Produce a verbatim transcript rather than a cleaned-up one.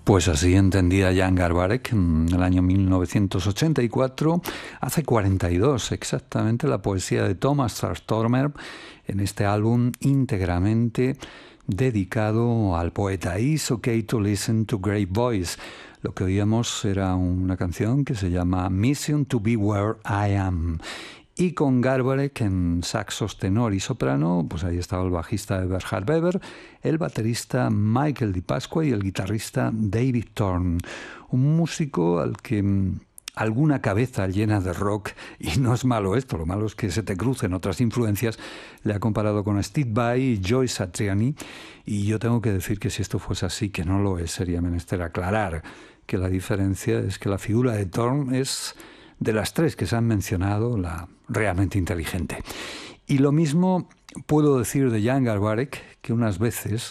Pues así entendía Jan Garbarek en el año mil novecientos ochenta y cuatro, hace cuarenta y dos exactamente, la poesía de Thomas Trastormer en este álbum íntegramente dedicado al poeta It's Okay to Listen to Great Voice. Lo que oíamos era una canción que se llama Mission to Be Where I Am. Y con Garbarek en saxos tenor y soprano, pues ahí estaba el bajista Eberhard Weber, el baterista Michael Di Pasqua y el guitarrista David Thorne. Un músico al que mmm, alguna cabeza llena de rock, y no es malo esto, lo malo es que se te crucen otras influencias, le ha comparado con Steve Vai y Joe Satriani, y yo tengo que decir que si esto fuese así, que no lo es, sería menester aclarar que la diferencia es que la figura de Thorne es, de las tres que se han mencionado, la realmente inteligente. Y lo mismo puedo decir de Jan Garbarek, que unas veces